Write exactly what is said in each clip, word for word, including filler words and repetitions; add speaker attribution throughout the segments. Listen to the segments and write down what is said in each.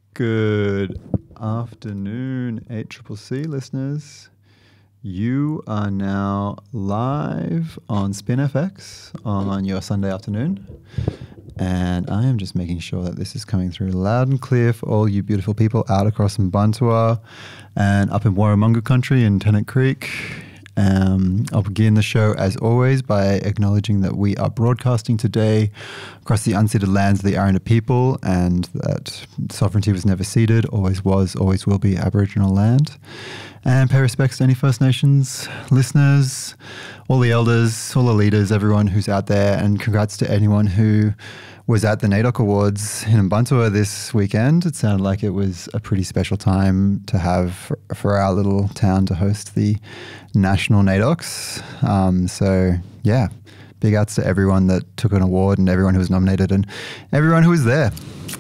Speaker 1: Good afternoon, eight C C C listeners. You are now live on Spin F X on your Sunday afternoon. And I am just making sure that this is coming through loud and clear for all you beautiful people out across Mbantua and up in Warramunga country in Tennant Creek. Um, I'll begin the show, as always, by acknowledging that we are broadcasting today across the unceded lands of the Arrernte people, and that sovereignty was never ceded, always was, always will be Aboriginal land. And pay respects to any First Nations listeners, all the elders, all the leaders, everyone who's out there, and congrats to anyone who was at the NAIDOC Awards in Mbantua this weekend. It sounded like it was a pretty special time to have for, for our little town to host the national NAIDOCs. Um, so, yeah, big outs to everyone that took an award and everyone who was nominated and everyone who was there.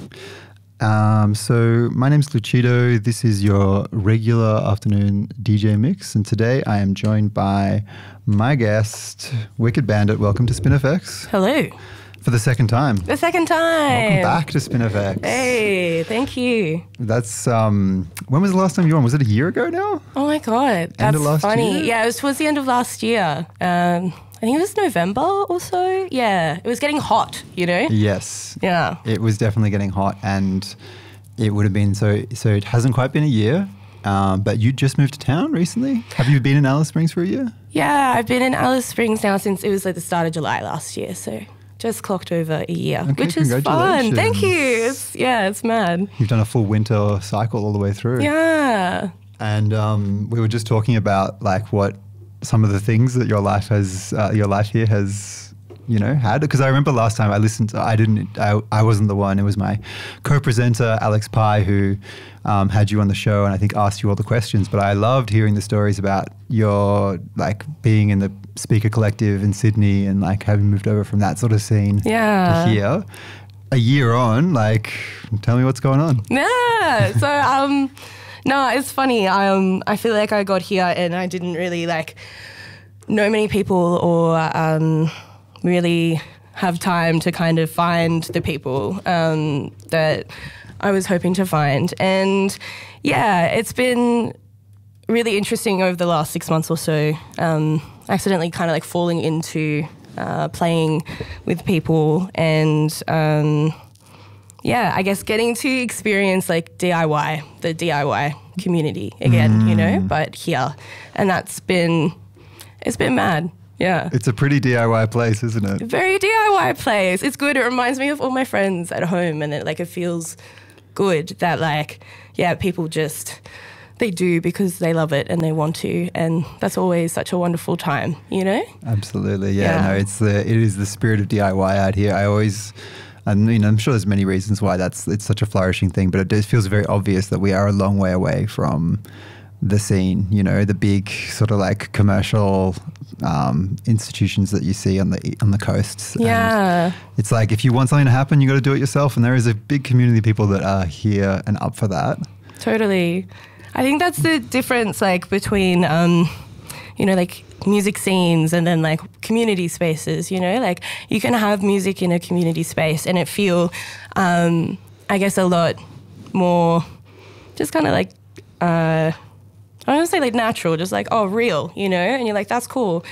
Speaker 1: Um, so my name's Lucido. This is your regular afternoon D J mix, and today I am joined by my guest, Wicked Bandit. Welcome to Spin F X.
Speaker 2: Hello.
Speaker 1: For the second time.
Speaker 2: The second time.
Speaker 1: Welcome back to Spin F X.
Speaker 2: Hey, thank you.
Speaker 1: That's, um, when was the last time you were on? Was it a year ago now?
Speaker 2: Oh my God. That's
Speaker 1: end of last
Speaker 2: funny.
Speaker 1: Year?
Speaker 2: Yeah, it was towards the end of last year. Um, I think it was November or so. Yeah, it was getting hot, you know?
Speaker 1: Yes.
Speaker 2: Yeah.
Speaker 1: It was definitely getting hot, and it would have been, so, so it hasn't quite been a year, um, but you just moved to town recently. Have you been in Alice Springs for a year?
Speaker 2: Yeah, I've been in Alice Springs now since it was like the start of July last year, so just clocked over a year,
Speaker 1: Okay,
Speaker 2: which is fun. Thank you.
Speaker 1: congratulations.
Speaker 2: It's, yeah, it's mad.
Speaker 1: You've done a full winter cycle all the way through.
Speaker 2: Yeah.
Speaker 1: And um, we were just talking about like what some of the things that your life has, uh, your life here has, you know, had. Because I remember last time I listened to, I didn't, I, I wasn't the one. It was my co-presenter, Alex Pye, who um, had you on the show and I think asked you all the questions. But I loved hearing the stories about your, like, being in the speaker collective in Sydney and like having moved over from that sort of scene
Speaker 2: Yeah.
Speaker 1: to here. A year on, like, tell me what's going on.
Speaker 2: Yeah. So, um, no, it's funny. I, um, I feel like I got here and I didn't really like know many people or um, really have time to kind of find the people um, that I was hoping to find. And yeah, it's been really interesting over the last six months or so, um, accidentally kind of like falling into uh, playing with people and um, yeah, I guess getting to experience like D I Y, the D I Y community again, mm. you know, but here. And that's been, it's been mad. Yeah.
Speaker 1: It's a pretty D I Y place, isn't it?
Speaker 2: Very D I Y place. It's good. It reminds me of all my friends at home, and it like it feels good that like, yeah, people just, they do because they love it and they want to, and that's always such a wonderful time, you know?
Speaker 1: Absolutely. Yeah,
Speaker 2: Yeah.
Speaker 1: no, it's the, it is the spirit of D I Y out here. I always, I mean, I'm sure there's many reasons why that's, it's such a flourishing thing, but it just feels very obvious that we are a long way away from the scene, you know, the big sort of like commercial um, institutions that you see on the on the coasts.
Speaker 2: Yeah.
Speaker 1: And it's like if you want something to happen, you got to do it yourself. And there is a big community of people that are here and up for that.
Speaker 2: Totally. I think that's the difference, like between, um, you know, like music scenes and then like community spaces. You know, like you can have music in a community space and it feel, um, I guess, a lot more, just kind of like. Uh, I don't want to say like natural, just like, oh, real, you know? And you're like, that's cool.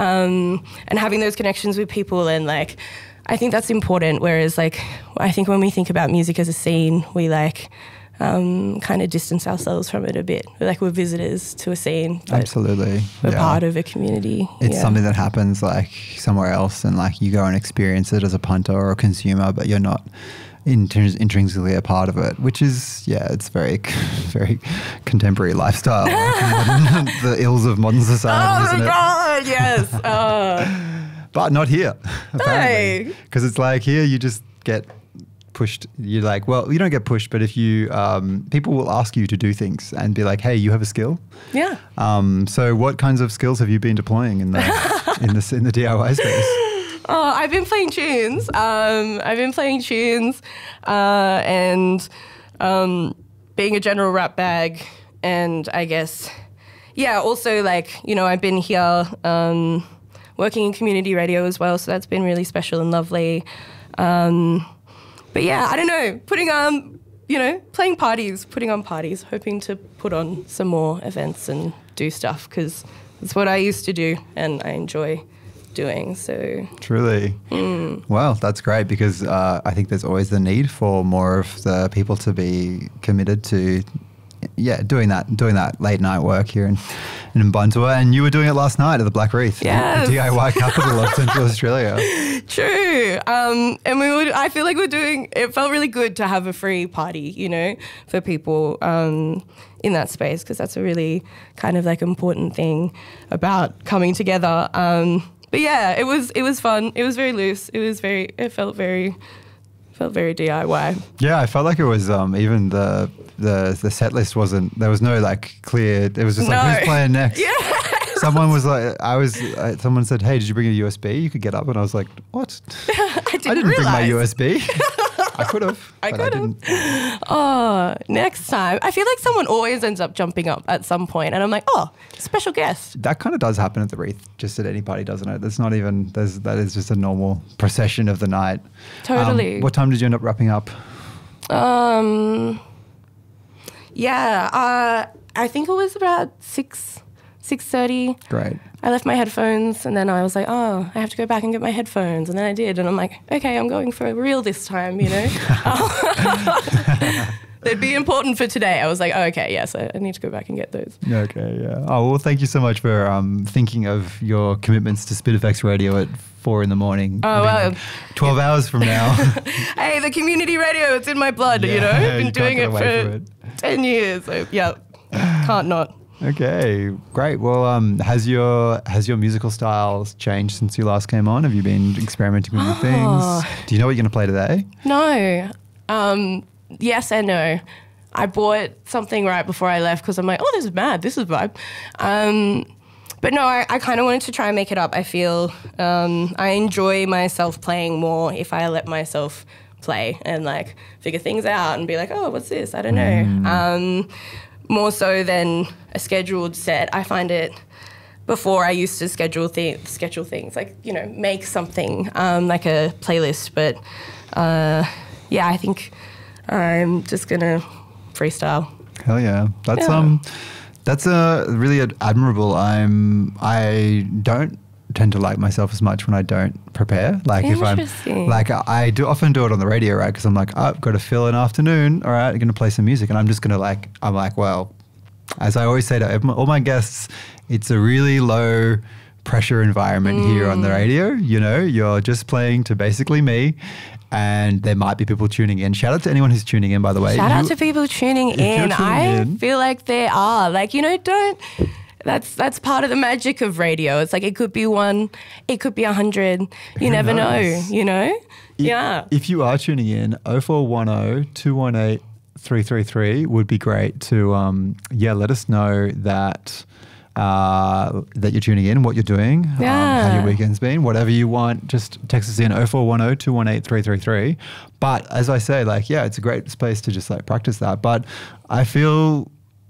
Speaker 2: Um, and having those connections with people and like, I think that's important. Whereas like, I think when we think about music as a scene, we like um, kind of distance ourselves from it a bit. We're like, we're visitors to a scene. But
Speaker 1: Absolutely.
Speaker 2: We're
Speaker 1: yeah.
Speaker 2: part of a community.
Speaker 1: It's
Speaker 2: yeah.
Speaker 1: something that happens like somewhere else and like you go and experience it as a punter or a consumer, but you're not Intrin- intrinsically a part of it, which is, yeah, it's very, very contemporary lifestyle. Like the ills of modern society,
Speaker 2: Oh
Speaker 1: isn't
Speaker 2: my
Speaker 1: it?
Speaker 2: God, yes. Oh.
Speaker 1: But not here, apparently.
Speaker 2: No.
Speaker 1: Because it's like here you just get pushed. You're like, well, you don't get pushed, but if you, um, people will ask you to do things and be like, hey, you have a skill?
Speaker 2: Yeah.
Speaker 1: Um, so what kinds of skills have you been deploying in the, in the, in the D I Y space?
Speaker 2: Oh, I've been playing tunes. Um, I've been playing tunes uh, and um, being a general rap bag. And I guess, yeah, also like, you know, I've been here um, working in community radio as well. So that's been really special and lovely. Um, but yeah, I don't know, putting, um, you know, playing parties, putting on parties, hoping to put on some more events and do stuff because it's what I used to do and I enjoy doing. So
Speaker 1: truly, mm. Well, that's great because uh, I think there's always the need for more of the people to be committed to, yeah, doing that, doing that late night work here in in Buntua, and you were doing it last night at the Black Reef,
Speaker 2: yes.
Speaker 1: the D I Y capital of Central Australia.
Speaker 2: True, um, and we would. I feel like we're doing. It felt really good to have a free party, you know, for people um, in that space because that's a really kind of like important thing about coming together. Um, But yeah, it was it was fun. It was very loose. It was very. It felt very, felt very D I Y.
Speaker 1: Yeah, I felt like it was um, even the the the set list wasn't. There was no like clear. It was just like
Speaker 2: No.
Speaker 1: who's playing next.
Speaker 2: Yeah.
Speaker 1: Someone was like, I was. Uh, someone said, "Hey, did you bring a U S B? You could get up." And I was like, "What?
Speaker 2: I didn't,
Speaker 1: I didn't bring my
Speaker 2: realise.
Speaker 1: U S B." I could have.
Speaker 2: I
Speaker 1: but
Speaker 2: could have.
Speaker 1: didn't.
Speaker 2: Oh, next time. I feel like someone always ends up jumping up at some point, and I'm like, oh, special guest.
Speaker 1: That kind of does happen at the Wreath, just at any party, doesn't it? That's not even. There's that is just a normal procession of the night.
Speaker 2: Totally.
Speaker 1: Um, what time did you end up wrapping up?
Speaker 2: Um. Yeah. Uh. I think it was about six, six thirty.
Speaker 1: Great.
Speaker 2: I left my headphones and then I was like, oh, I have to go back and get my headphones. And then I did. And I'm like, okay, I'm going for real this time, you know? They'd be important for today. I was like, oh, okay, yes, I, I need to go back and get those.
Speaker 1: Okay, yeah. Oh, well, thank you so much for um, thinking of your commitments to Spin F X Radio at four in the morning.
Speaker 2: Oh,
Speaker 1: I mean,
Speaker 2: well.
Speaker 1: twelve hours from now.
Speaker 2: Hey, the community radio, it's in my blood,
Speaker 1: Yeah,
Speaker 2: you know? I've been
Speaker 1: you
Speaker 2: doing
Speaker 1: can't
Speaker 2: it
Speaker 1: get away
Speaker 2: for
Speaker 1: from it.
Speaker 2: ten years. So, yeah, can't not.
Speaker 1: Okay, great. Well, um, has your has your musical styles changed since you last came on? Have you been experimenting with new
Speaker 2: Oh.
Speaker 1: things? Do you know what you're going to play today?
Speaker 2: No. Um, yes and no. I bought something right before I left because I'm like, oh, this is mad. This is vibe. Um, but no, I, I kind of wanted to try and make it up. I feel um, I enjoy myself playing more if I let myself play and like figure things out and be like, oh, what's this? I don't know.
Speaker 1: Mm.
Speaker 2: Um, more so than a scheduled set. I find it before I used to schedule things, schedule things like, you know, make something um, like a playlist. But uh, yeah, I think I'm just gonna freestyle.
Speaker 1: Hell yeah, that's
Speaker 2: Yeah.
Speaker 1: um, that's a uh, really ad- admirable. I'm I don't tend to like myself as much when I don't prepare. Like if I'm
Speaker 2: Interesting.
Speaker 1: like I do often do it on the radio, right? Because I'm like, oh, I've got to fill an afternoon. All right, I'm gonna play some music, and I'm just gonna like I'm like, well, as I always say to everyone- all my guests, it's a really low pressure environment mm. here on the radio. You know, you're just playing to basically me. And there might be people tuning in. Shout out to anyone who's tuning in, by the way.
Speaker 2: Shout
Speaker 1: you,
Speaker 2: out to people tuning
Speaker 1: if you're
Speaker 2: in.
Speaker 1: tuning
Speaker 2: I
Speaker 1: in-
Speaker 2: feel like there are. Like, you know, don't. That's that's part of the magic of radio. It's like it could be one, it could be a hundred. You
Speaker 1: Who
Speaker 2: never
Speaker 1: knows?
Speaker 2: know. You know.
Speaker 1: If,
Speaker 2: yeah.
Speaker 1: If you are tuning in, oh four one oh, two one eight, three three three would be great to, um, yeah, let us know that uh, that you're tuning in, what you're doing,
Speaker 2: Yeah.
Speaker 1: um, how your weekend's been, whatever you want. Just text us in oh four one oh, two one eight, three three three. But as I say, like, yeah, it's a great space to just like practice that. But I feel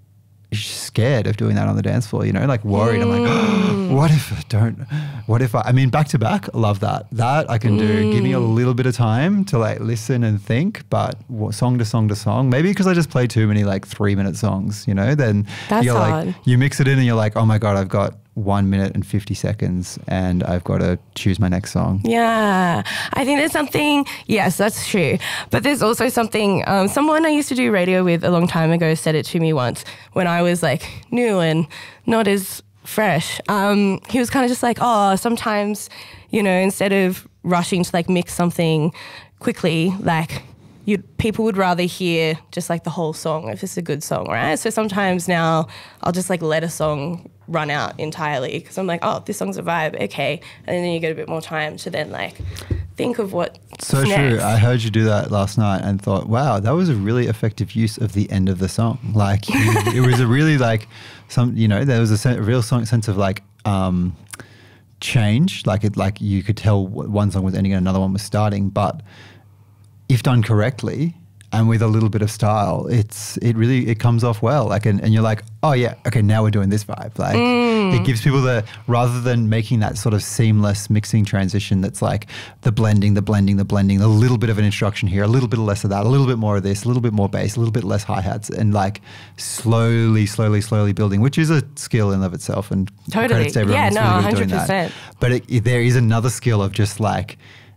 Speaker 1: scared of doing that on the dance floor, you know, like worried. I'm like, oh, what if I don't, what if I, I mean, back to back, love that. That I can do. Give me a little bit of time to like listen and think, but what, song to song to song, maybe because I just play too many like three minute songs, you know, then
Speaker 2: That's
Speaker 1: you're
Speaker 2: hard.
Speaker 1: like, you mix it in and you're like, oh my God, I've got one minute and fifty seconds and I've got to choose my next song.
Speaker 2: Yeah, I think there's something, yes, that's true. But there's also something, um, someone I used to do radio with a long time ago said it to me once when I was like new and not as fresh. Um, he was kind of just like, oh, sometimes, you know, instead of rushing to like mix something quickly, like you'd, people would rather hear just like the whole song if it's a good song, right? So sometimes now I'll just like let a song run out entirely because I'm like, oh, this song's a vibe, okay. And then you get a bit more time to then like think of what
Speaker 1: So
Speaker 2: next.
Speaker 1: true. I heard you do that last night and thought, wow, that was a really effective use of the end of the song. Like you, it was a really like some, you know, there was a, sen- a real song, sense of like um, change. Like it, like you could tell one song was ending and another one was starting. But if done correctly, and with a little bit of style, it's it really it comes off well. Like and, and you're like, oh yeah, okay, now we're doing this vibe. Like
Speaker 2: Mm.
Speaker 1: it gives people the, rather than making that sort of seamless mixing transition that's like the blending, the blending, the blending, a little bit of an instruction here, a little bit less of that, a little bit more of this, a little bit more bass, a little bit less hi-hats, and like slowly, slowly, slowly building, which is a skill in and of itself, and
Speaker 2: Totally.
Speaker 1: credits to everyone
Speaker 2: Yeah,
Speaker 1: that's
Speaker 2: no,
Speaker 1: really good at
Speaker 2: one
Speaker 1: doing
Speaker 2: hundred percent.
Speaker 1: that. But it, it- there is another skill of just like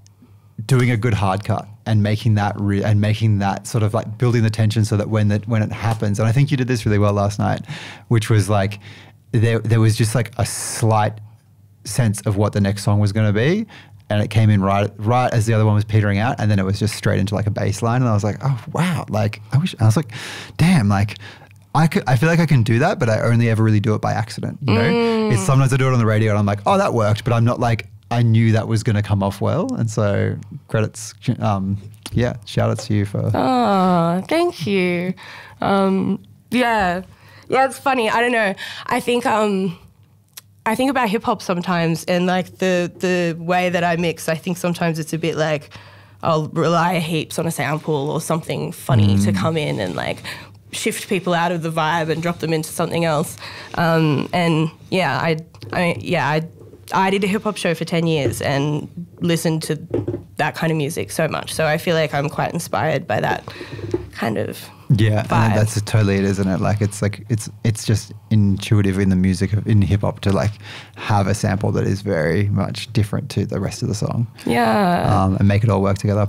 Speaker 1: doing a good hard cut and making that re- and making that sort of like building the tension so that when that when it happens, and I think you did this really well last night, which was like there there was just like a slight sense of what the next song was going to be, and it came in right right as the other one was petering out, and then it was just straight into like a bass line, and I was like, oh wow, like I wish I was like, damn, like I could, I feel like I can do that, but I only ever really do it by accident. You know,
Speaker 2: Mm.
Speaker 1: it's sometimes I do it on the radio and I'm like, oh, that worked, but I'm not like I knew that was going to come off well, and so credits, um, yeah, shout outs to you for.
Speaker 2: Oh, thank you. Um, yeah, yeah, it's funny. I don't know. I think um, I think about hip hop sometimes, and like the the way that I mix. I think sometimes it's a bit like I'll rely heaps on a sample or something funny to come in and like shift people out of the vibe and drop them into something else. Um, and yeah, I, I yeah, I. I did a hip hop show for ten years and listened to that kind of music so much. So I feel like I'm quite inspired by that kind of
Speaker 1: Yeah,
Speaker 2: vibe.
Speaker 1: and that's totally it, isn't it? Like it's like it's it's just intuitive in the music of in hip hop to like have a sample that is very much different to the rest of the song,
Speaker 2: Yeah.
Speaker 1: um, and make it all work together.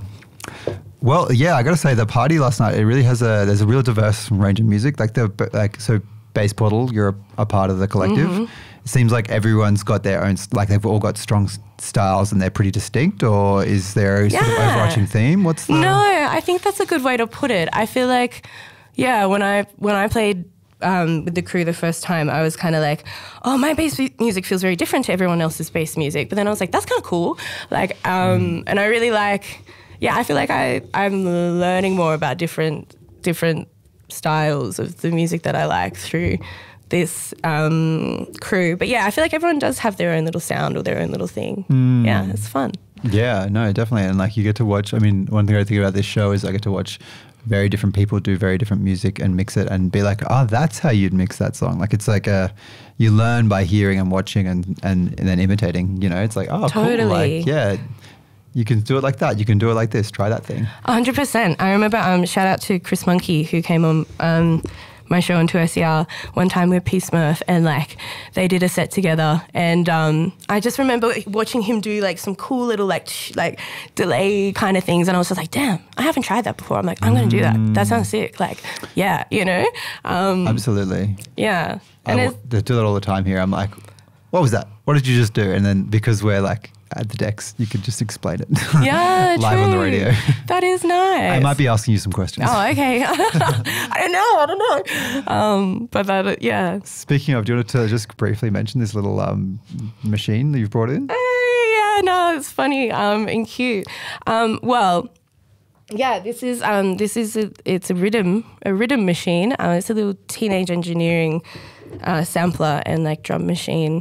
Speaker 1: Well, yeah, I got to say the party last night, it really has a there's a real diverse range of music. Like the like so Bass Portal, you're a, a part of the collective.
Speaker 2: Mm-hmm.
Speaker 1: It seems like everyone's got their own, like they've all got strong s- styles and they're pretty distinct, or is there a sort of
Speaker 2: Yeah.
Speaker 1: overarching theme? What's the
Speaker 2: No, I think that's a good way to put it. I feel like, yeah, when I when I played um, with the crew the first time, I was kind of like, oh, my bass mu- music feels very different to everyone else's bass music. But then I was like, that's kind of cool. Like, um, and I really like, yeah, I feel like I I'm learning more about different different styles of the music that I like through this um, crew. But yeah, I feel like everyone does have their own little sound or their own little thing. Yeah, it's fun.
Speaker 1: Yeah, no, definitely. And like you get to watch, I mean, one thing I think about this show is I get to watch very different people do very different music and mix it and be like, oh, that's how you'd mix that song. Like it's like a, you learn by hearing and watching and, and, and then imitating, you know, it's like, oh, cool.
Speaker 2: Totally.
Speaker 1: Like, yeah, you can do it like that. You can do it like this. Try that thing.
Speaker 2: one hundred percent. I remember, um, shout out to Chris Monkey, who came on um, my show on two S E R one time with P Smurf, and like they did a set together, and um, I just remember watching him do like some cool little like sh- like delay kind of things, and I was just like, damn, I haven't tried that before. I'm like, I'm gonna do that. That sounds sick. Like, yeah, you know, um,
Speaker 1: Absolutely.
Speaker 2: yeah,
Speaker 1: I
Speaker 2: and
Speaker 1: w-
Speaker 2: it's,
Speaker 1: they do that all the time here. I'm like, what was that? What did you just do? And then because we're like at the decks, you could just explain it.
Speaker 2: yeah,
Speaker 1: Live on the
Speaker 2: true.
Speaker 1: radio.
Speaker 2: That is nice.
Speaker 1: I might be asking you some questions.
Speaker 2: Oh, okay. I don't know. I don't know. Um, but that, yeah.
Speaker 1: Speaking of, do you want to just briefly mention this little um, machine that you've brought in?
Speaker 2: Yeah, no, it's funny um, and cute. Um, well, yeah, this is um, this is a, it's a rhythm a rhythm machine. Uh, it's a little Teenage Engineering uh, sampler and like drum machine.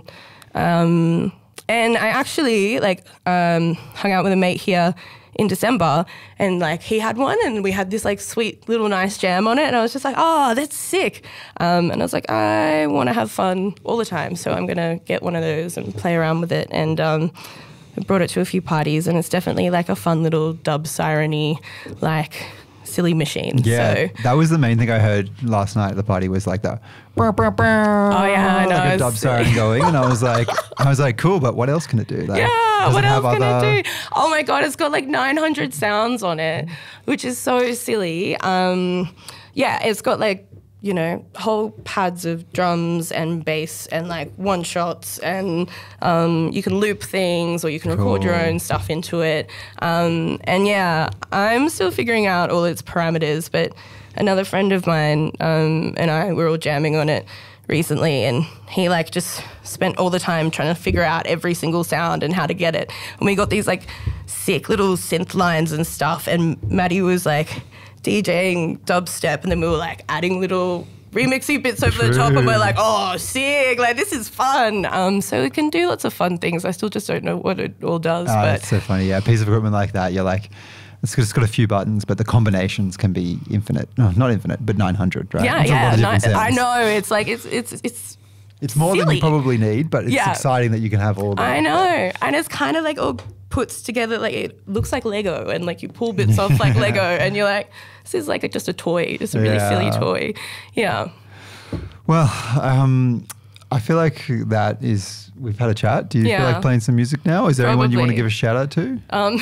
Speaker 2: Um, and I actually like um, hung out with a mate here in December, and like he had one, and we had this like sweet little nice jam on it, and I was just like, oh, that's sick. Um, and I was like, I want to have fun all the time, so I'm gonna get one of those and play around with it. And um, I brought it to a few parties, and it's definitely like a fun little dub siren-y, like silly machine.
Speaker 1: Yeah,
Speaker 2: So,
Speaker 1: that was the main thing I heard last night at the party was like that. Oh
Speaker 2: yeah, I know,
Speaker 1: like a
Speaker 2: it's
Speaker 1: dub siren
Speaker 2: sick.
Speaker 1: going, and I was like, I was like, cool, but what else can it do? Like,
Speaker 2: yeah,
Speaker 1: does
Speaker 2: what
Speaker 1: it
Speaker 2: else
Speaker 1: have
Speaker 2: can
Speaker 1: other-
Speaker 2: it do? Oh my God, it's got like nine hundred sounds on it, which is so silly. Um, yeah, it's got like, you know, whole pads of drums and bass and like one shots, and um, you can loop things or you can record your
Speaker 1: Cool.
Speaker 2: own stuff into it. Um, and yeah, I'm still figuring out all its parameters, but another friend of mine um, and I were all jamming on it recently, and he like just spent all the time trying to figure out every single sound and how to get it. And we got these like sick little synth lines and stuff, and Maddie was like DJing dubstep, and then we were like adding little remixy bits over the top, and we're
Speaker 1: True.
Speaker 2: like, oh, sick, like this is fun. Um, so it can do lots of fun things. I still just don't know what it all does,
Speaker 1: Oh,
Speaker 2: but
Speaker 1: that's so funny. Yeah, a piece of equipment like that, you're like, It's just got a few buttons, but the combinations can be infinite. No, not infinite, but nine hundred, right?
Speaker 2: Yeah,
Speaker 1: It's a lot
Speaker 2: yeah.
Speaker 1: of
Speaker 2: No,
Speaker 1: different
Speaker 2: I
Speaker 1: sounds.
Speaker 2: know. It's like it's it's it's.
Speaker 1: It's more than
Speaker 2: silly.
Speaker 1: you probably need, but it's
Speaker 2: Yeah.
Speaker 1: exciting that you can have all of them.
Speaker 2: I know, and it's kind of like all puts together. Like it looks like Lego, and like you pull bits off like Lego, and you're like, this is like a, just a toy, just a really
Speaker 1: Yeah.
Speaker 2: silly toy. Yeah.
Speaker 1: Well, um, I feel like that is, we've had a chat. Do you feel
Speaker 2: Yeah.
Speaker 1: like playing some music now? Is there anyone you want to
Speaker 2: Probably.
Speaker 1: give a shout out to?
Speaker 2: Um,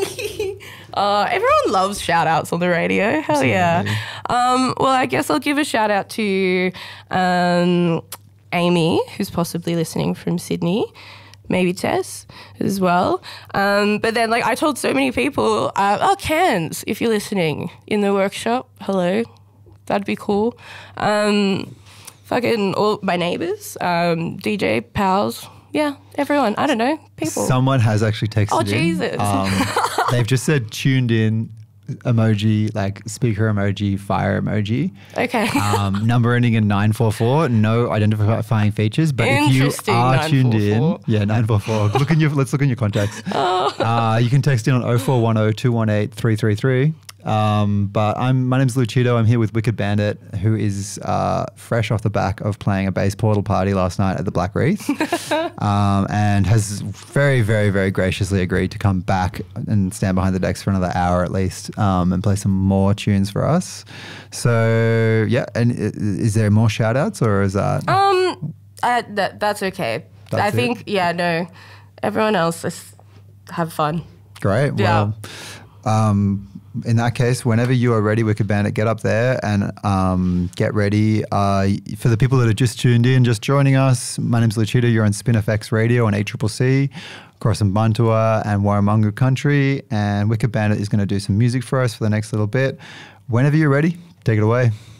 Speaker 2: uh, everyone loves shout outs on the radio. Hell yeah. Um, well, I guess I'll give a shout out to um, Amy, who's possibly listening from Sydney. Maybe Tess as well. Um, but then, like, I told so many people, uh, oh, Cans, if you're listening in the workshop, hello. That'd be cool. Um, fucking all my neighbours, um, D J, pals. Yeah, everyone. I don't know. People.
Speaker 1: Someone has actually texted
Speaker 2: Oh,
Speaker 1: in.
Speaker 2: Jesus.
Speaker 1: Um, they've just said tuned in emoji, like speaker emoji, fire emoji.
Speaker 2: Okay.
Speaker 1: Um, number ending in nine four four, no identifying features. But if you
Speaker 2: Interesting,
Speaker 1: are tuned in,
Speaker 2: nine four four.
Speaker 1: yeah, nine four four. Look in your, let's look in your contacts.
Speaker 2: Oh.
Speaker 1: Uh, you can text in on oh four one oh, two one eight, three three three. Um, but I'm my name's Lucido. I'm here with Wicked Bandit, who is uh, fresh off the back of playing a bass portal party last night at the Black Wreath, um, and has very, very, very graciously agreed to come back and stand behind the decks for another hour at least, um, and play some more tunes for us. So yeah, and i- is there more shout outs or is that?
Speaker 2: Um, I, that, that's okay.
Speaker 1: That's
Speaker 2: I
Speaker 1: it?
Speaker 2: think, yeah, no. Everyone else, just have fun.
Speaker 1: Great.
Speaker 2: Yeah.
Speaker 1: Well, um, in that case, whenever you are ready, Wicked Bandit, get up there and um, get ready. Uh, for the people that are just tuned in, just joining us, my name's Luchita. You're on Spin F X Radio on A C C C, across in Bantua and Warramunga country. And Wicked Bandit is going to do some music for us for the next little bit. Whenever you're ready, take it away.